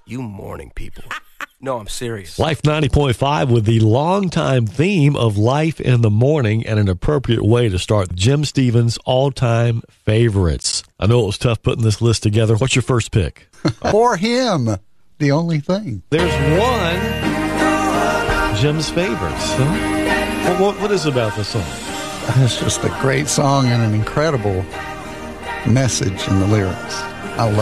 You morning people. No, I'm serious. Life 90.5 with the longtime theme of life in the morning and an appropriate way to start Jim Stevens' all-time favorites. I know it was tough putting this list together. What's your first pick? For him, the only thing. There's one Jim's favorites. Huh? What is it about the song? It's just a great song and an incredible message in the lyrics. I love